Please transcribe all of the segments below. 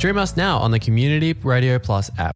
Stream us now on the Community Radio Plus app.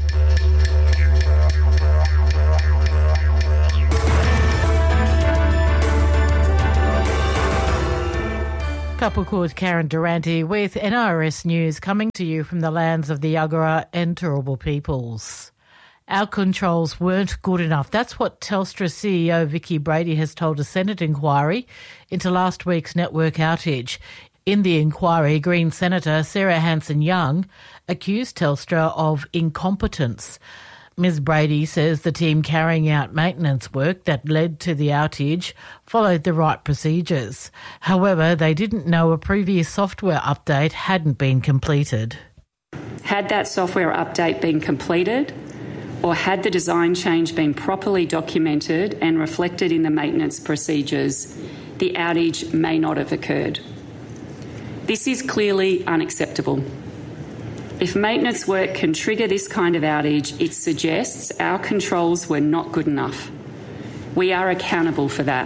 Couple called Karen Durante with NRS News, coming to you from the lands of the Yagara and Turrbal peoples. Our controls weren't good enough. That's what Telstra CEO Vicki Brady has told a Senate inquiry into last week's network outage. In the inquiry, Green Senator Sarah Hanson-Young accused Telstra of incompetence. Ms Brady says the team carrying out maintenance work that led to the outage followed the right procedures. However, they didn't know a previous software update hadn't been completed. Had that software update been completed, or had the design change been properly documented and reflected in the maintenance procedures, the outage may not have occurred. This is clearly unacceptable. If maintenance work can trigger this kind of outage, it suggests our controls were not good enough. We are accountable for that.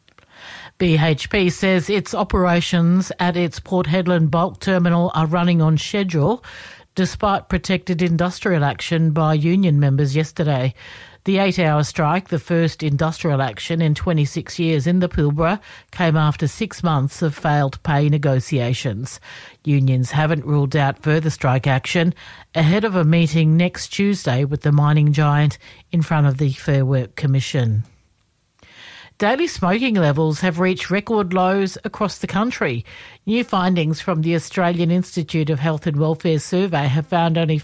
BHP says its operations at its Port Hedland bulk terminal are running on schedule, despite protected industrial action by union members yesterday. The 8-hour strike, the first industrial action in 26 years in the Pilbara, came after 6 months of failed pay negotiations. Unions haven't ruled out further strike action ahead of a meeting next Tuesday with the mining giant in front of the Fair Work Commission. Daily smoking levels have reached record lows across the country. New findings from the Australian Institute of Health and Welfare survey have found only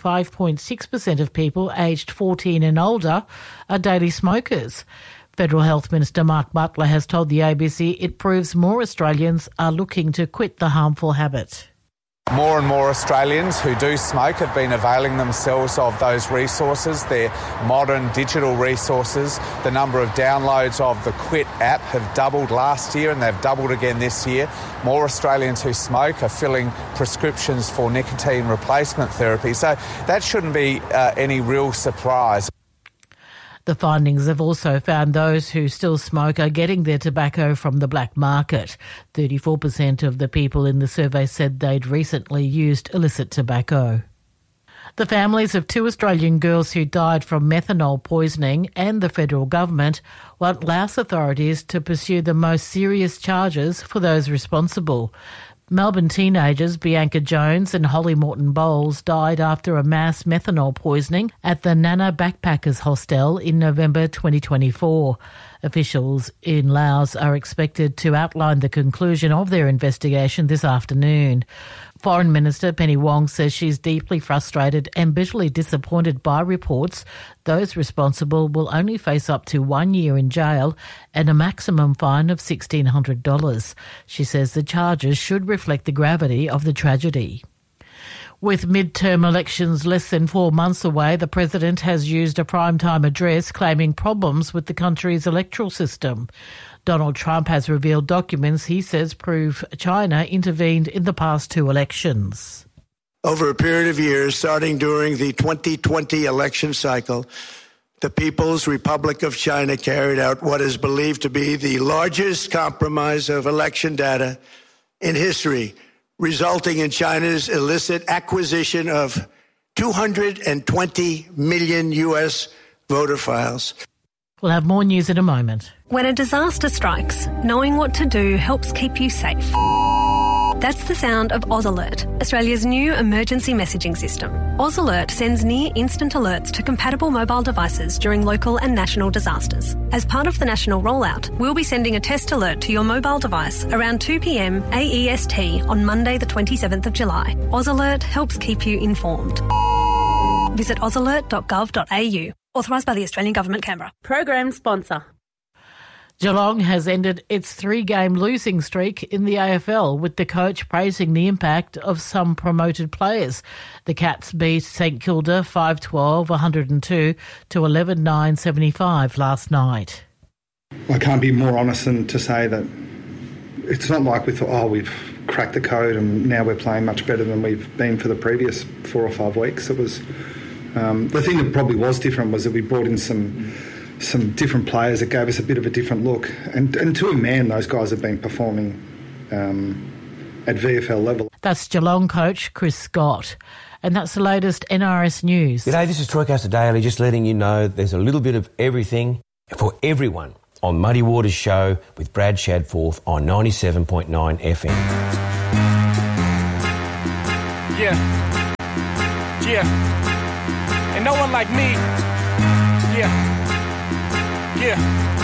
5.6% of people aged 14 and older are daily smokers. Federal Health Minister Mark Butler has told the ABC it proves more Australians are looking to quit the harmful habit. More and more Australians who do smoke have been availing themselves of those resources. They're modern digital resources. The number of downloads of the Quit app have doubled last year and they've doubled again this year. More Australians who smoke are filling prescriptions for nicotine replacement therapy. So that shouldn't be any real surprise. The findings have also found those who still smoke are getting their tobacco from the black market. 34% of the people in the survey said they'd recently used illicit tobacco. The families of 2 Australian girls who died from methanol poisoning and the federal government want Laos authorities to pursue the most serious charges for those responsible. Melbourne teenagers Bianca Jones and Holly Morton Bowles died after a mass methanol poisoning at the Nana Backpackers Hostel in November 2024. Officials in Laos are expected to outline the conclusion of their investigation this afternoon. Foreign Minister Penny Wong says she's deeply frustrated and bitterly disappointed by reports those responsible will only face up to 1 year in jail and a maximum fine of $1,600. She says the charges should reflect the gravity of the tragedy. With midterm elections less than 4 months away, the President has used a primetime address claiming problems with the country's electoral system. Donald Trump has revealed documents he says prove China intervened in the past 2 elections. Over a period of years, starting during the 2020 election cycle, the People's Republic of China carried out what is believed to be the largest compromise of election data in history, resulting in China's illicit acquisition of 220 million U.S. voter files. We'll have more news in a moment. When a disaster strikes, knowing what to do helps keep you safe. That's the sound of Oz Alert, Australia's new emergency messaging system. Oz Alert sends near-instant alerts to compatible mobile devices during local and national disasters. As part of the national rollout, we'll be sending a test alert to your mobile device around 2 p.m. AEST on Monday the 27th of July. Oz Alert helps keep you informed. Visit ozalert.gov.au. Authorised by the Australian Government, Canberra. Program sponsor. Geelong has ended its 3-game losing streak in the AFL, with the coach praising the impact of some promoted players. The Cats beat St Kilda 5-12, 102 to 11-9, 75 last night. I can't be more honest than to say that it's not like we thought, we've cracked the code and now we're playing much better than we've been for the previous 4 or 5 weeks. It was the thing that probably was different was that we brought in some different players that gave us a bit of a different look. And to a man, those guys have been performing at VFL level. That's Geelong coach Chris Scott. And that's the latest NRS news. G'day, this is Troycaster Daily, just letting you know there's a little bit of everything for everyone on Muddy Waters Show with Brad Shadforth on 97.9 FM. Yeah. And no one like me. Yeah.